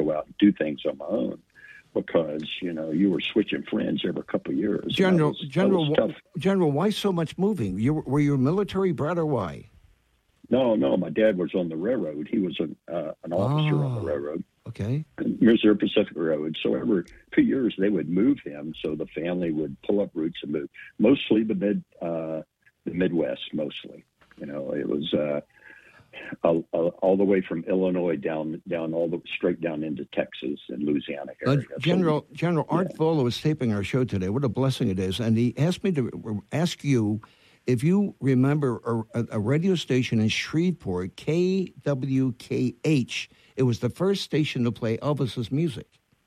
go out and do things on my own because, you were switching friends every couple of years. General, tough. Why so much moving? Were you a military brat or why? No, my dad was on the railroad. He was an officer on the railroad. Okay. Missouri Pacific Railroad. So every 2 years they would move him, so the family would pull up roots and move. Mostly the Midwest, mostly. It was all the way from Illinois down straight down into Texas and Louisiana area. General Art Volo is taping our show today. What a blessing it is! And he asked me to ask you if you remember a radio station in Shreveport, KWKH. It was the first station to play Elvis's music.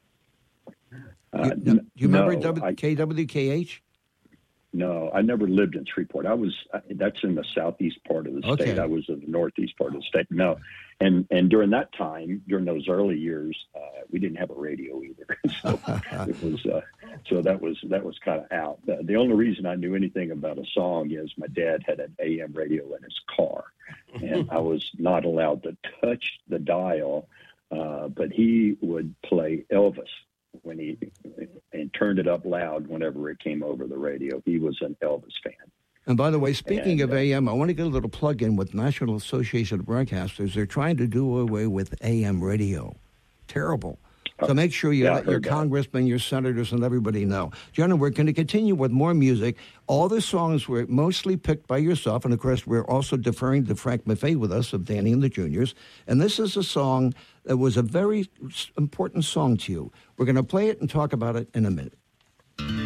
Do you remember KWKH? No, I never lived in Shreveport. That's in the southeast part of the state. Okay. I was in the northeast part of the state. No, and during that time, during those early years, we didn't have a radio either. So it was so that was kind of out. The only reason I knew anything about a song is my dad had an AM radio in his car, and I was not allowed to touch the dial, but he would play Elvis and turned it up loud whenever it came over the radio. He was an Elvis fan. And by the way, speaking of AM, I want to get a little plug in with National Association of Broadcasters. They're trying to do away with AM radio. Terrible. So make sure you let your congressmen, your senators, and everybody know. Jenna, we're going to continue with more music. All the songs were mostly picked by yourself, and of course, we're also deferring to Frank Maffei with us of Danny and the Juniors. And this is a song that was a very important song to you. We're going to play it and talk about it in a minute.